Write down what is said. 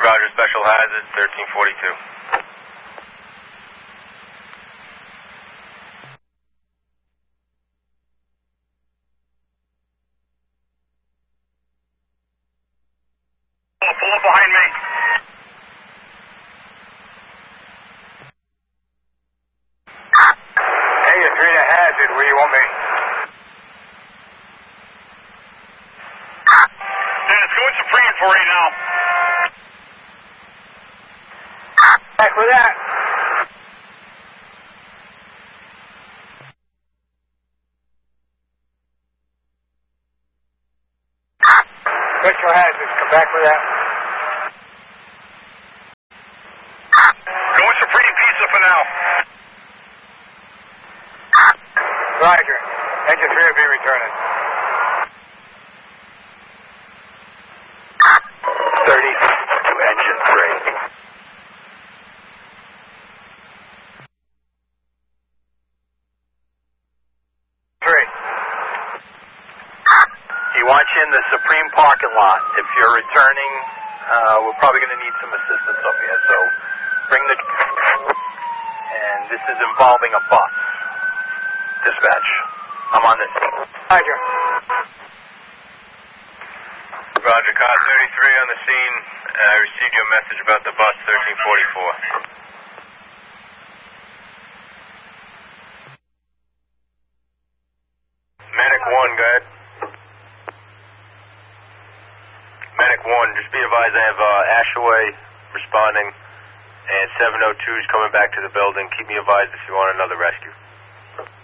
Roger, special hazard, 1342. Pull up behind me. Hey, you're 3 to hazard, where you want me? It's going supreme for you now. Back with that. Special hazards, come back with that. Going supreme pizza for now. Roger. Engine 3 will be returning. 30 to engine 3. He wants you in the Supreme parking lot. If you're returning, we're probably going to need some assistance up here. So bring the... And this is involving a bus. Dispatch. I'm on this. Roger. Roger, car 33 on the scene. I received your message about the bus 1344. Medic 1, go ahead. Medic 1, just be advised I have Ashaway responding and 702 is coming back to the building. Keep me advised if you want another rescue.